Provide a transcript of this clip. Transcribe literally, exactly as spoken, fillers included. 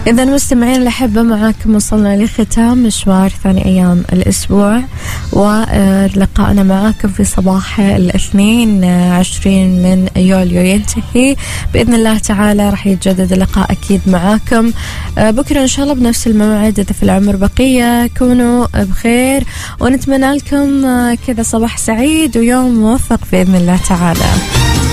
إذا مستمعين الأحبة معاكم وصلنا لختام مشوار ثاني أيام الأسبوع، ولقاءنا معاكم في صباح الاثنين عشرين من يوليو ينتهي بإذن الله تعالى. راح يتجدد اللقاء أكيد معاكم بكرة إن شاء الله بنفس الموعد. إذا في العمر بقية كونوا بخير، ونتمنى لكم كذا صباح سعيد ويوم موفق بإذن الله تعالى.